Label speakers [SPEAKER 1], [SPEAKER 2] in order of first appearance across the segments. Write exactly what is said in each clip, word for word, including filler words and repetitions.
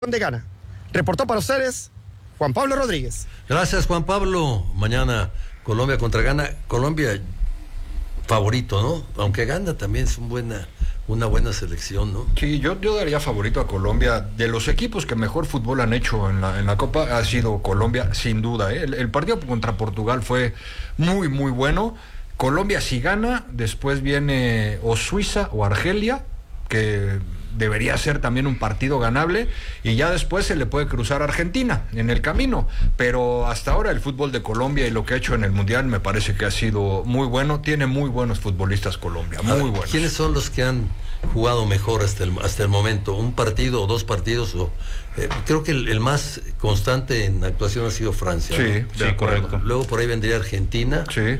[SPEAKER 1] de Ghana. Reportó para ustedes Juan Pablo Rodríguez.
[SPEAKER 2] Gracias, Juan Pablo. Mañana Colombia contra Ghana. Colombia favorito, ¿no? Aunque Ghana también es un buena, una buena selección, ¿no?
[SPEAKER 3] Sí, yo, yo daría favorito a Colombia. De los equipos que mejor fútbol han hecho en la, en la Copa ha sido Colombia, sin duda, ¿eh? El, el partido contra Portugal fue muy, muy bueno. Colombia si gana, después viene o Suiza o Argelia, que debería ser también un partido ganable, y ya después se le puede cruzar a Argentina en el camino, pero hasta ahora el fútbol de Colombia y lo que ha hecho en el Mundial me parece que ha sido muy bueno. Tiene muy buenos futbolistas Colombia, muy buenos.
[SPEAKER 2] ¿Quiénes son los que han jugado mejor hasta el, hasta el momento? ¿Un partido o dos partidos? O, eh, creo que el, el más constante en actuación ha sido Francia,
[SPEAKER 3] sí,
[SPEAKER 2] ¿no?
[SPEAKER 3] sí, correcto.
[SPEAKER 2] Luego por ahí vendría Argentina.
[SPEAKER 3] Sí.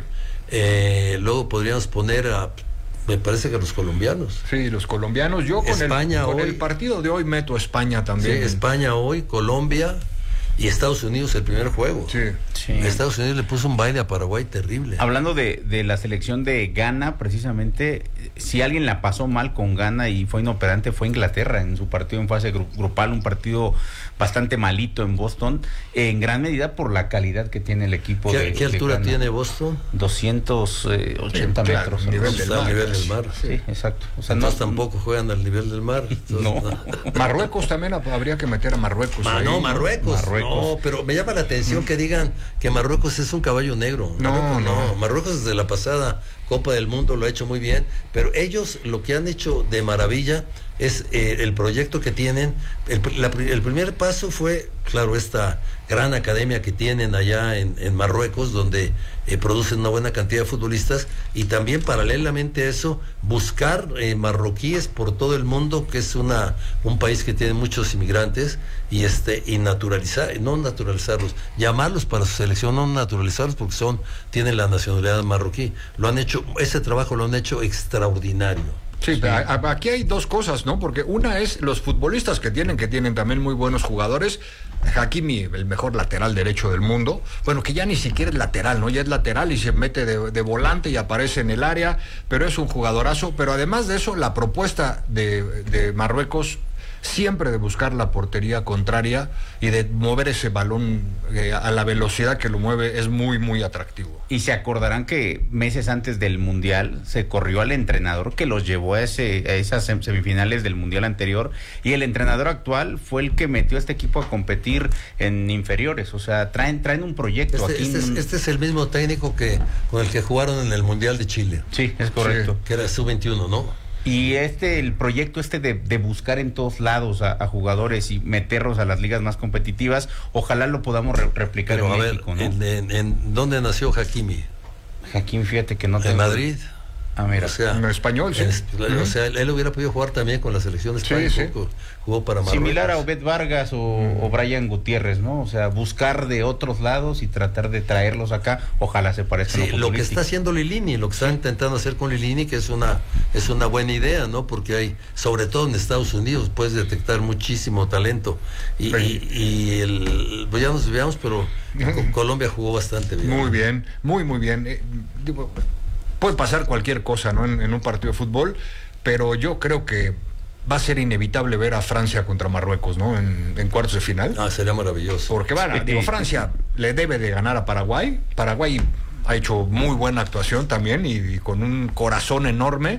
[SPEAKER 2] Eh, luego podríamos poner a... Me parece que los colombianos.
[SPEAKER 3] Sí, los colombianos. Yo con,
[SPEAKER 2] España
[SPEAKER 3] el, con
[SPEAKER 2] hoy,
[SPEAKER 3] el partido de hoy meto a España también.
[SPEAKER 2] Sí, España hoy, Colombia y Estados Unidos el primer juego.
[SPEAKER 3] Sí.
[SPEAKER 4] Sí.
[SPEAKER 2] Estados Unidos le puso un baile a Paraguay terrible.
[SPEAKER 4] Hablando de, de la selección de Ghana, precisamente, si alguien la pasó mal con Ghana y fue inoperante, fue Inglaterra en su partido en fase gru- grupal, un partido bastante malito en Boston, en gran medida por la calidad que tiene el equipo.
[SPEAKER 2] ¿Qué,
[SPEAKER 4] de,
[SPEAKER 2] ¿qué
[SPEAKER 4] de
[SPEAKER 2] altura
[SPEAKER 4] Ghana.
[SPEAKER 2] tiene Boston?
[SPEAKER 4] doscientos ochenta
[SPEAKER 3] Sí, claro,
[SPEAKER 4] metros.
[SPEAKER 3] nivel
[SPEAKER 4] ¿no?
[SPEAKER 3] del
[SPEAKER 2] Está al
[SPEAKER 3] mar.
[SPEAKER 2] nivel del mar.
[SPEAKER 4] Sí, exacto. O sea,
[SPEAKER 2] Entonces
[SPEAKER 4] no,
[SPEAKER 2] tampoco juegan al nivel del mar. Entonces,
[SPEAKER 4] No.
[SPEAKER 3] Marruecos también habría que meter a Marruecos.
[SPEAKER 2] Ma,
[SPEAKER 3] ahí,
[SPEAKER 2] no, Marruecos.
[SPEAKER 4] Marruecos.
[SPEAKER 2] No, pero me llama la atención que digan que Marruecos es un caballo negro.
[SPEAKER 3] No,
[SPEAKER 2] Marruecos,
[SPEAKER 3] no.
[SPEAKER 2] Marruecos desde la pasada Copa del Mundo lo ha hecho muy bien, pero ellos lo que han hecho de maravilla es eh, el proyecto que tienen. El, la, el primer paso fue, claro, esta gran academia que tienen allá en, en Marruecos, donde eh, producen una buena cantidad de futbolistas, y también paralelamente a eso, buscar eh, marroquíes por todo el mundo, que es una un país que tiene muchos inmigrantes, y este y naturalizar, no naturalizarlos, llamarlos para su selección, no naturalizarlos porque son tienen la nacionalidad marroquí. Lo han hecho, ese trabajo lo han hecho extraordinario.
[SPEAKER 3] Sí, sí. A, a, aquí hay dos cosas, ¿no? Porque una es los futbolistas que tienen, que tienen también muy buenos jugadores. Hakimi, el mejor lateral derecho del mundo, bueno, que ya ni siquiera es lateral, ¿no? Ya es lateral y se mete de, de volante y aparece en el área, pero es un jugadorazo. Pero además de eso, la propuesta de, de Marruecos siempre de buscar la portería contraria y de mover ese balón eh, a la velocidad que lo mueve es muy, muy atractivo.
[SPEAKER 4] Y se acordarán que meses antes del Mundial se corrió al entrenador que los llevó a, ese, a esas semifinales del Mundial anterior, y el entrenador actual fue el que metió a este equipo a competir en inferiores. O sea, traen traen un proyecto.
[SPEAKER 2] Este,
[SPEAKER 4] aquí
[SPEAKER 2] este, es,
[SPEAKER 4] un...
[SPEAKER 2] este es el mismo técnico que con el que jugaron en el Mundial de Chile.
[SPEAKER 4] Sí, es correcto.
[SPEAKER 2] Que era sub veintiuno, ¿no?
[SPEAKER 4] Y este, el proyecto este de, de buscar en todos lados a, a jugadores y meterlos a las ligas más competitivas, ojalá lo podamos re- replicar
[SPEAKER 2] Pero
[SPEAKER 4] en
[SPEAKER 2] a
[SPEAKER 4] México,
[SPEAKER 2] ver,
[SPEAKER 4] ¿no?
[SPEAKER 2] en, en, en ¿dónde nació Hakimi?
[SPEAKER 4] Joaquín, fíjate que no
[SPEAKER 2] En
[SPEAKER 4] tengo...
[SPEAKER 2] Madrid.
[SPEAKER 4] Ah, mira.
[SPEAKER 2] O sea,
[SPEAKER 3] En español, sí.
[SPEAKER 2] en, o sea, él, él hubiera podido jugar también con la selección de España.
[SPEAKER 3] Sí, sí.
[SPEAKER 2] Jugó, jugó para Marruecos.
[SPEAKER 4] Similar a Obed Vargas o, o Brian Gutiérrez, ¿no? O sea, buscar de otros lados y tratar de traerlos acá, ojalá se parezcan.
[SPEAKER 2] Sí, lo que está haciendo Lilini, lo que está intentando hacer con Lilini, que es una es una buena idea, ¿no? Porque hay, sobre todo en Estados Unidos, puedes detectar muchísimo talento. Y, y, y el, pues ya nos veamos, pero Colombia jugó bastante bien.
[SPEAKER 3] Muy bien, muy, muy bien. Eh, digo, puede pasar cualquier cosa, ¿no? En, en un partido de fútbol, pero yo creo que va a ser inevitable ver a Francia contra Marruecos, ¿no? En, en cuartos de final.
[SPEAKER 2] Ah, sería maravilloso.
[SPEAKER 3] Porque van, a- digo, Francia le debe de ganar a Paraguay. Paraguay ha hecho muy buena actuación también y, y con un corazón enorme.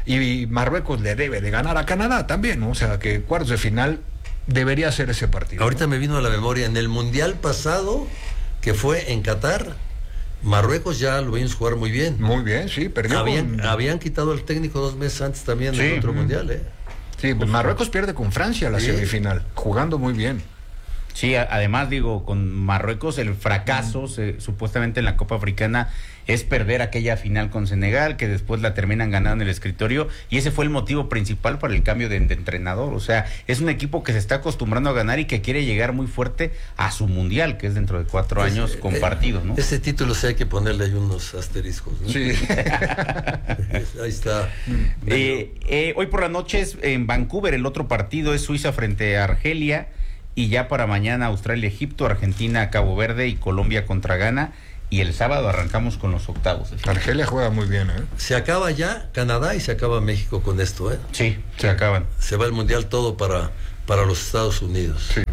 [SPEAKER 3] Y Marruecos le debe de ganar a Canadá también, ¿no? O sea que cuartos de final debería ser ese partido.
[SPEAKER 2] Ahorita
[SPEAKER 3] ¿no?
[SPEAKER 2] me vino a la memoria, en el Mundial pasado, que fue en Qatar, Marruecos ya lo vimos jugar muy bien.
[SPEAKER 3] Muy bien, sí, perdió.
[SPEAKER 2] Habían,
[SPEAKER 3] con...
[SPEAKER 2] habían quitado al técnico dos meses antes también
[SPEAKER 3] Sí.
[SPEAKER 2] del otro Mundial, ¿eh?
[SPEAKER 3] Sí, pues Marruecos pierde con Francia la
[SPEAKER 2] Sí.
[SPEAKER 3] semifinal, jugando muy bien.
[SPEAKER 4] Sí, a- además digo, con Marruecos el fracaso se- supuestamente en la Copa Africana es perder aquella final con Senegal, que después la terminan ganando en el escritorio, y ese fue el motivo principal para el cambio de, de entrenador. O sea, es un equipo que se está acostumbrando a ganar y que quiere llegar muy fuerte a su mundial, que es dentro de cuatro
[SPEAKER 2] Pues,
[SPEAKER 4] años
[SPEAKER 2] eh,
[SPEAKER 4] compartidos, ¿no?
[SPEAKER 2] Ese título sí hay que ponerle ahí unos asteriscos, ¿no?
[SPEAKER 3] Sí.
[SPEAKER 2] Ahí está.
[SPEAKER 4] Eh, eh, hoy por la noche es en Vancouver, el otro partido es Suiza frente a Argelia, y ya para mañana Australia-Egipto, Argentina-Cabo Verde y Colombia contra Ghana. Y el sábado arrancamos con los octavos.
[SPEAKER 3] Argelia juega muy bien, ¿eh?
[SPEAKER 2] Se acaba ya Canadá y se acaba México con esto, ¿eh?
[SPEAKER 4] Sí, se acaban.
[SPEAKER 2] Se va el Mundial todo para, para los Estados Unidos.
[SPEAKER 3] Sí.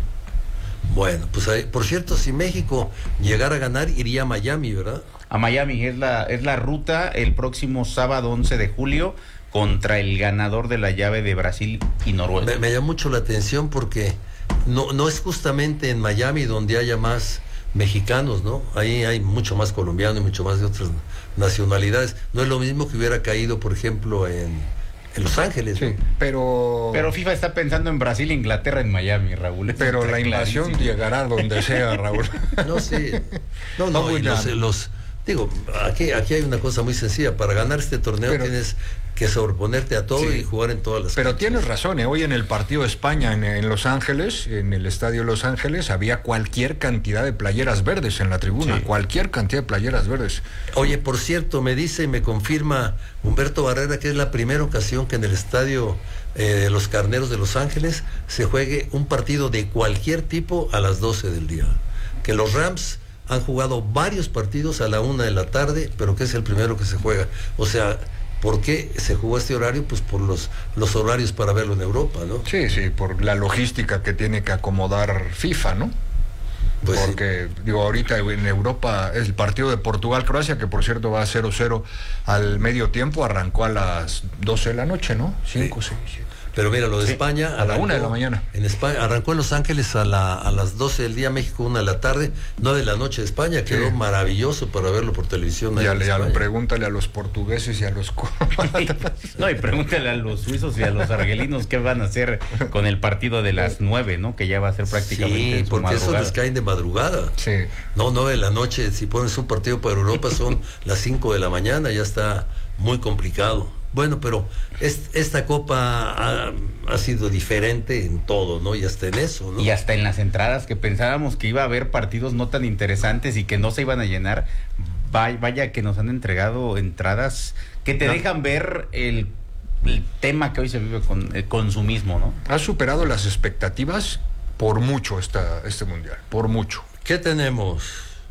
[SPEAKER 2] Bueno, pues ahí, por cierto, si México llegara a ganar, iría a Miami, ¿verdad?
[SPEAKER 4] A Miami es la, es la ruta el próximo sábado once de julio contra el ganador de la llave de Brasil y Noruega.
[SPEAKER 2] Me, me llama mucho la atención porque no, no es justamente en Miami donde haya más mexicanos, ¿no? Ahí hay mucho más colombiano y mucho más de otras nacionalidades. No es lo mismo que hubiera caído, por ejemplo, en, en Los Ángeles, ¿no?
[SPEAKER 3] Sí, pero...
[SPEAKER 4] Pero FIFA está pensando en Brasil, Inglaterra, en Miami, Raúl. Eso
[SPEAKER 3] Pero
[SPEAKER 4] está
[SPEAKER 3] la invasión
[SPEAKER 4] clarísimo.
[SPEAKER 3] llegará donde sea, Raúl.
[SPEAKER 2] No, sí. No, no,
[SPEAKER 3] No,
[SPEAKER 2] y los, los- digo, aquí, aquí hay una cosa muy sencilla. Para ganar este torneo
[SPEAKER 3] Pero-
[SPEAKER 2] tienes que sobreponerte a todo
[SPEAKER 3] Sí.
[SPEAKER 2] y jugar en todas las
[SPEAKER 3] Pero
[SPEAKER 2] canchas.
[SPEAKER 3] tienes razón, ¿eh? Hoy en el partido de España en, en Los Ángeles, en el estadio Los Ángeles, había cualquier cantidad de playeras verdes en la tribuna,
[SPEAKER 4] Sí.
[SPEAKER 3] cualquier cantidad de playeras verdes.
[SPEAKER 2] Oye, por cierto, me dice y me confirma Humberto Barrera que es la primera ocasión que en el estadio eh, de los Carneros de Los Ángeles se juegue un partido de cualquier tipo a las doce del día. Que los Rams han jugado varios partidos a la una de la tarde, pero que es el primero que se juega. O sea, ¿por qué se jugó este horario? Pues por los, los horarios para verlo en Europa, ¿no?
[SPEAKER 3] Sí, sí, por la logística que tiene que acomodar FIFA, ¿no?
[SPEAKER 2] Pues sí.
[SPEAKER 3] Porque, digo, ahorita en Europa es el partido de Portugal-Croacia, que por cierto va a cero cero al medio tiempo, arrancó a las doce de la noche, ¿no? cinco, seis, siete.
[SPEAKER 2] Pero mira, lo de
[SPEAKER 3] Sí,
[SPEAKER 2] España...
[SPEAKER 3] a la una de la mañana.
[SPEAKER 2] En España, arrancó en Los Ángeles a, la, a las doce del día, México una de la tarde, nueve de la noche de España, quedó
[SPEAKER 3] Sí.
[SPEAKER 2] maravilloso para verlo por televisión. ahí
[SPEAKER 3] Ya,
[SPEAKER 2] en
[SPEAKER 3] le- ya
[SPEAKER 2] España.
[SPEAKER 3] pregúntale a los portugueses y a los croatas.
[SPEAKER 4] No, y pregúntale a los suizos y a los argelinos qué van a hacer con el partido de las nueve, ¿no? Que ya va a ser prácticamente
[SPEAKER 2] Sí,
[SPEAKER 4] en su
[SPEAKER 2] porque esos
[SPEAKER 4] madrugada.
[SPEAKER 2] les caen de madrugada.
[SPEAKER 3] Sí.
[SPEAKER 2] No, nueve de la noche, si pones un partido para Europa son las cinco de la mañana, ya está muy complicado. Bueno, pero es- esta copa ha, ha sido diferente en todo, ¿no? Y hasta en eso, ¿no?
[SPEAKER 4] Y hasta en las entradas que pensábamos que iba a haber partidos no tan interesantes y que no se iban a llenar, vaya, vaya que nos han entregado entradas que te
[SPEAKER 3] No.
[SPEAKER 4] dejan ver el, el tema que hoy se vive con el consumismo, ¿no?
[SPEAKER 3] Ha superado las expectativas por mucho esta, este mundial, por mucho.
[SPEAKER 2] ¿Qué tenemos?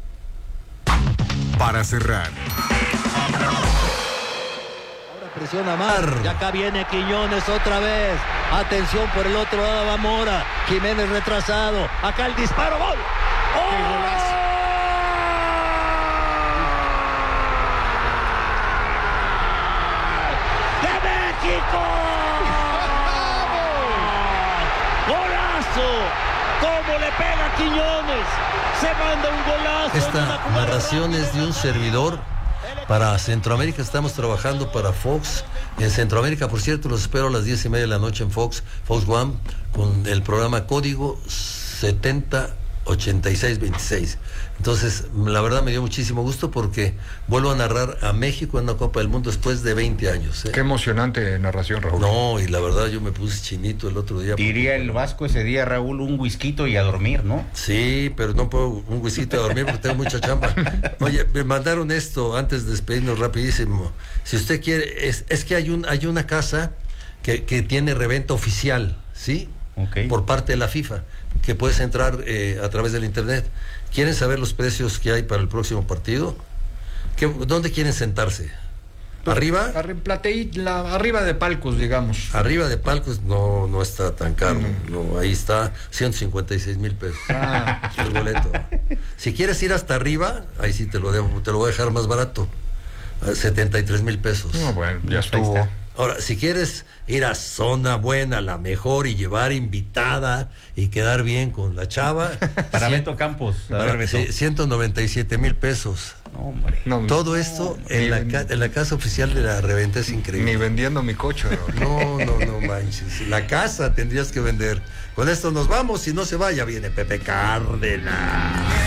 [SPEAKER 5] Para cerrar,
[SPEAKER 6] Presiona Mar. Y acá viene Quiñones otra vez. Atención por el otro lado, va Mora. Jiménez retrasado. Acá el disparo. ¡Gol! ¡Oh! ¡De México! ¡Golazo! ¿Cómo le pega Quiñones? Se manda un golazo. en una
[SPEAKER 2] Esta
[SPEAKER 6] jugada
[SPEAKER 2] narración es de un servidor para Centroamérica. Estamos trabajando para Fox. En Centroamérica, por cierto, los espero a las diez y media de la noche en Fox, Fox One, con el programa Código setenta ochenta y seis veintiséis. Entonces, la verdad me dio muchísimo gusto porque vuelvo a narrar a México en una Copa del Mundo después de veinte años. ¿eh?
[SPEAKER 3] Qué emocionante narración, Raúl.
[SPEAKER 2] No, y la verdad yo me puse chinito el otro día.
[SPEAKER 4] Diría el Vasco ese día, Raúl, un whisky y a dormir, ¿no?
[SPEAKER 2] Sí, pero no puedo un whisky a dormir porque tengo mucha chamba. Oye, me mandaron esto antes de despedirnos rapidísimo. Si usted quiere, es, es que hay un hay una casa que, que tiene reventa oficial, ¿sí?
[SPEAKER 4] Ok.
[SPEAKER 2] Por parte de la FIFA, que puedes entrar eh, a través del internet. ¿Quieren saber los precios que hay para el próximo partido? ¿Qué, ¿Dónde quieren sentarse? ¿Arriba?
[SPEAKER 3] Arri- plateí- la- arriba de palcos, digamos.
[SPEAKER 2] Arriba de palcos no, no está tan caro.
[SPEAKER 3] Mm.
[SPEAKER 2] No, ahí está ciento cincuenta y seis mil pesos.
[SPEAKER 3] Ah.
[SPEAKER 2] El boleto. Si quieres ir hasta arriba, ahí sí te lo dejo, te lo voy a dejar más barato. a setenta y tres mil pesos.
[SPEAKER 3] No, bueno, ya
[SPEAKER 4] Ahí
[SPEAKER 3] estuvo.
[SPEAKER 4] está.
[SPEAKER 2] Ahora, si quieres ir a zona buena, la mejor, y llevar invitada y quedar bien con la chava,
[SPEAKER 4] Para
[SPEAKER 2] cien-
[SPEAKER 4] Beto Campos. A
[SPEAKER 2] para-
[SPEAKER 4] ver, Beto.
[SPEAKER 2] sí, ciento noventa y siete mil pesos.
[SPEAKER 4] No, hombre.
[SPEAKER 3] No,
[SPEAKER 2] Todo esto
[SPEAKER 3] ni
[SPEAKER 2] en la,
[SPEAKER 3] ven-
[SPEAKER 2] ca- en la casa oficial de la reventa es
[SPEAKER 3] Ni
[SPEAKER 2] increíble.
[SPEAKER 3] vendiendo mi coche, Raúl.
[SPEAKER 2] No, no, no manches. La casa tendrías que vender. Con esto nos vamos. Si no se vaya, viene Pepe Cárdenas.